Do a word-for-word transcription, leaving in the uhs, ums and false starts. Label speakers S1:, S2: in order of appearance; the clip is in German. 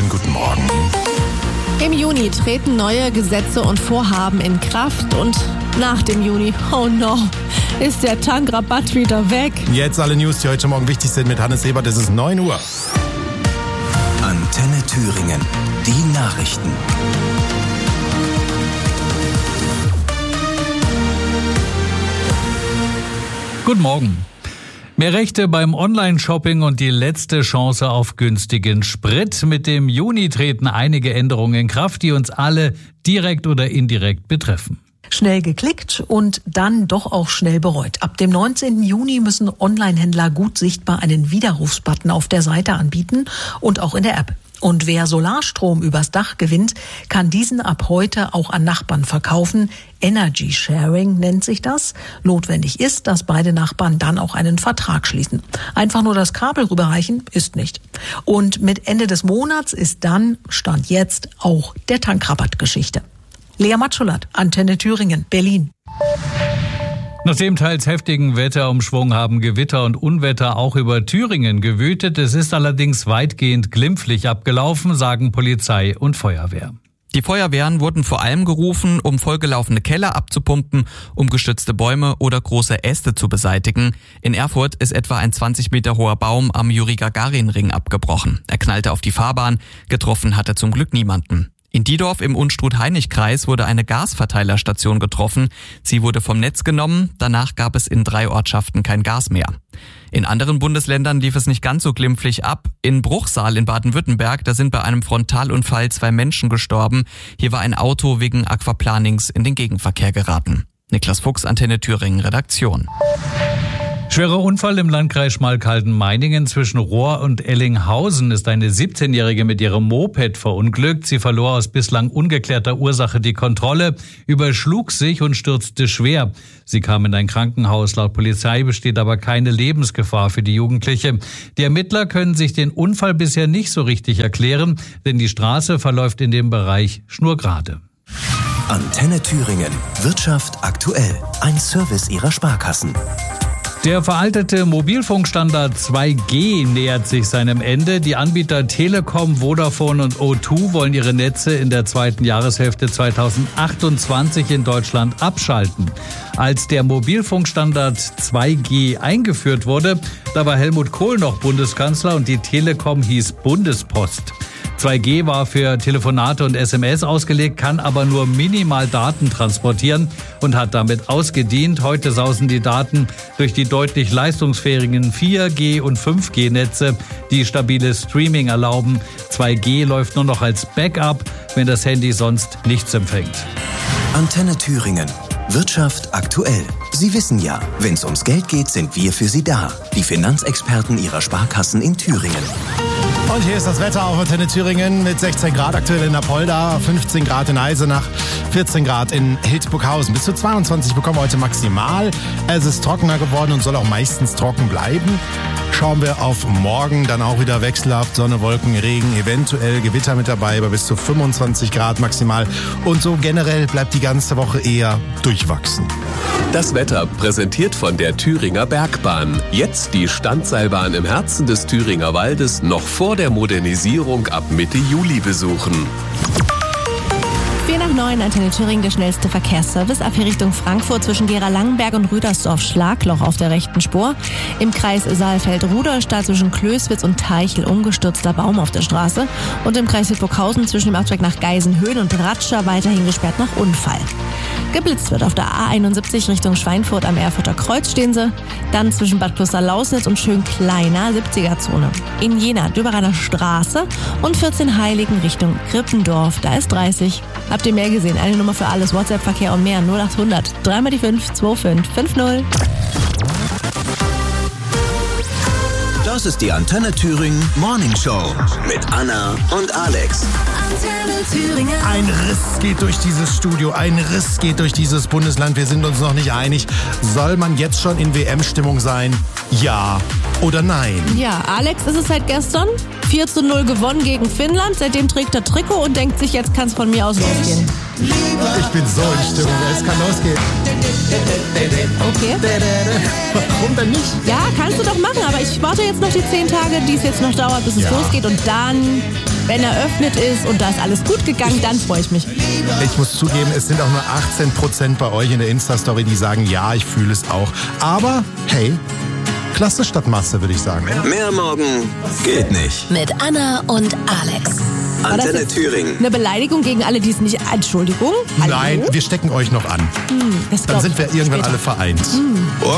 S1: Schönen guten Morgen.
S2: Im Juni treten neue Gesetze und Vorhaben in Kraft und nach dem Juni, oh no, ist der Tankrabatt wieder weg.
S1: Jetzt alle News, die heute Morgen wichtig sind mit Hannes Ebert. Es ist neun Uhr.
S3: Antenne Thüringen, die Nachrichten.
S4: Guten Morgen. Mehr Rechte beim Online-Shopping und die letzte Chance auf günstigen Sprit. Mit dem Juni treten einige Änderungen in Kraft, die uns alle direkt oder indirekt betreffen.
S5: Schnell geklickt und dann doch auch schnell bereut. Ab dem neunzehnten Juni müssen Online-Händler gut sichtbar einen Widerrufsbutton auf der Seite anbieten und auch in der App. Und wer Solarstrom übers Dach gewinnt, kann diesen ab heute auch an Nachbarn verkaufen. Energy Sharing nennt sich das. Notwendig ist, dass beide Nachbarn dann auch einen Vertrag schließen. Einfach nur das Kabel rüberreichen ist nicht. Und mit Ende des Monats ist dann, Stand jetzt, auch der Tankrabatt Geschichte. Lea Matschulat, Antenne Thüringen, Berlin.
S4: Nach dem teils heftigen Wetterumschwung haben Gewitter und Unwetter auch über Thüringen gewütet. Es ist allerdings weitgehend glimpflich abgelaufen, sagen Polizei und Feuerwehr.
S6: Die Feuerwehren wurden vor allem gerufen, um vollgelaufene Keller abzupumpen, um gestützte Bäume oder große Äste zu beseitigen. In Erfurt ist etwa ein zwanzig Meter hoher Baum am Juri-Gagarin-Ring abgebrochen. Er knallte auf die Fahrbahn, getroffen hat er zum Glück niemanden. In Diedorf im Unstrut-Heinig-Kreis wurde eine Gasverteilerstation getroffen. Sie wurde vom Netz genommen, danach gab es in drei Ortschaften kein Gas mehr. In anderen Bundesländern lief es nicht ganz so glimpflich ab. In Bruchsal in Baden-Württemberg, da sind bei einem Frontalunfall zwei Menschen gestorben. Hier war ein Auto wegen Aquaplanings in den Gegenverkehr geraten. Niklas Fuchs, Antenne Thüringen, Redaktion.
S4: Schwerer Unfall im Landkreis Schmalkalden-Meiningen. Zwischen Rohr und Ellinghausen ist eine siebzehnjährige mit ihrem Moped verunglückt. Sie verlor aus bislang ungeklärter Ursache die Kontrolle, überschlug sich und stürzte schwer. Sie kam in ein Krankenhaus. Laut Polizei besteht aber keine Lebensgefahr für die Jugendliche. Die Ermittler können sich den Unfall bisher nicht so richtig erklären, denn die Straße verläuft in dem Bereich schnurgerade.
S3: Antenne Thüringen, Wirtschaft aktuell, ein Service ihrer Sparkassen.
S4: Der veraltete Mobilfunkstandard zwei G nähert sich seinem Ende. Die Anbieter Telekom, Vodafone und O zwei wollen ihre Netze in der zweiten Jahreshälfte zweitausendachtundzwanzig in Deutschland abschalten. Als der Mobilfunkstandard zwei G eingeführt wurde, da war Helmut Kohl noch Bundeskanzler und die Telekom hieß Bundespost. zwei G war für Telefonate und S M S ausgelegt, kann aber nur minimal Daten transportieren und hat damit ausgedient. Heute sausen die Daten durch die deutlich leistungsfähigen vier G und fünf G Netze, die stabiles Streaming erlauben. zwei G läuft nur noch als Backup, wenn das Handy sonst nichts empfängt.
S3: Antenne Thüringen. Wirtschaft aktuell. Sie wissen ja, wenn es ums Geld geht, sind wir für Sie da. Die Finanzexperten Ihrer Sparkassen in Thüringen.
S1: Und hier ist das Wetter auf Antenne Thüringen mit sechzehn Grad aktuell in Apolda, fünfzehn Grad in Eisenach, vierzehn Grad in Hildburghausen. Bis zu zweiundzwanzig bekommen wir heute maximal. Es ist trockener geworden und soll auch meistens trocken bleiben. Schauen wir auf morgen, dann auch wieder wechselhaft, Sonne, Wolken, Regen, eventuell Gewitter mit dabei, bei bis zu fünfundzwanzig Grad maximal. Und so generell bleibt die ganze Woche eher durchwachsen.
S7: Das Wetter präsentiert von der Thüringer Bergbahn. Jetzt die Standseilbahn im Herzen des Thüringer Waldes noch vor der Modernisierung ab Mitte Juli besuchen.
S2: vier nach neun, Antenne Thüringen, der schnellste Verkehrsservice. Ab hier Richtung Frankfurt zwischen Gera-Langenberg und Rüdersdorf Schlagloch auf der rechten Spur. Im Kreis Saalfeld-Rudolstadt zwischen Klößwitz und Teichel umgestürzter Baum auf der Straße. Und im Kreis Hildburghausen zwischen dem Abzweig nach Geisenhöhen und Ratscher weiterhin gesperrt nach Unfall. Geblitzt wird auf der A einundsiebzig Richtung Schweinfurt am Erfurter Kreuz stehen sie. Dann zwischen Bad Kloster-Lausnitz und Schönkleiner siebziger-Zone. In Jena Döberaner Straße und vierzehn Heiligen Richtung Krippendorf. Da ist dreißig. Habt ihr mehr gesehen? Eine Nummer für alles. WhatsApp-Verkehr und mehr. null achthundert drei mal die fünf zwei fünf fünf null.
S3: Das ist die Antenne Thüringen Morning Show mit Anna und Alex.
S2: Antenne Thüringen.
S1: Ein Riss geht durch dieses Studio, ein Riss geht durch dieses Bundesland. Wir sind uns noch nicht einig. Soll man jetzt schon in W M-Stimmung sein? Ja oder nein?
S2: Ja, Alex ist es seit gestern. vier zu null gewonnen gegen Finnland. Seitdem trägt er Trikot und denkt sich, jetzt kann es von mir aus losgehen.
S1: Ich bin so in Stimmung, es kann losgehen.
S2: Okay.
S1: Warum denn nicht?
S2: Ja, kannst du doch machen, aber ich warte jetzt noch die zehn Tage, die es jetzt noch dauert, bis es
S1: Ja.
S2: losgeht und dann Wenn eröffnet ist und da ist alles gut gegangen, dann freue ich mich.
S1: Ich muss zugeben, es sind auch nur achtzehn Prozent bei euch in der Insta-Story, die sagen, ja, ich fühle es auch. Aber, hey, Klasse statt Masse, würde ich sagen.
S3: Mehr morgen geht nicht.
S8: Mit Anna und Alex.
S3: Antenne Thüringen.
S2: Eine Beleidigung gegen alle, die es nicht... Entschuldigung? Hallo?
S1: Nein, wir stecken euch noch an.
S2: Hm, das
S1: Dann
S2: glaub
S1: sind wir
S2: ich
S1: irgendwann
S2: später.
S1: alle vereint.
S2: Hm.